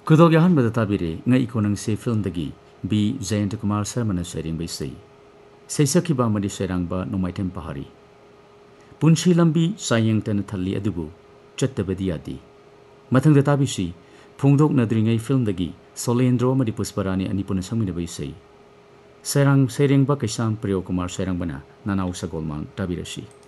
खुदोग याहन बदा ताबिरे ngai ikonang se film dagi B Jayant Kumar Sharma na sharing bai sei seisaki ba madi serang ba nomaitem pahari punshi lambi sayeng tan thalli adubu chattabadi yadi mathang da tabi si phungdok na dringai film dagi Solendro madi Pusparani ani puna samina bai sei serang ba kaisam Priyo Kumar serang bana nanau sagolmang tabirashi